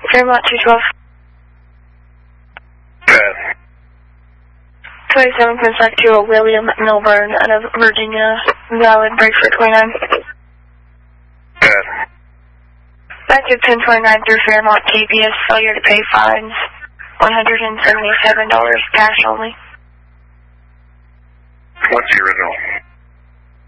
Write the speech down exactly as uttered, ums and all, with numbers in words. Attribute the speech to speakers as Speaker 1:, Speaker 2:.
Speaker 1: Fairmont two twelve.
Speaker 2: Good.
Speaker 1: twenty-seven Prince to a William Milburn out of Virginia. Valid break for twenty-nine.
Speaker 2: Good.
Speaker 1: Back to ten twenty-nine through Fairmont T P S. Failure to pay fines. one hundred seventy-seven dollars cash only.
Speaker 2: What's the original?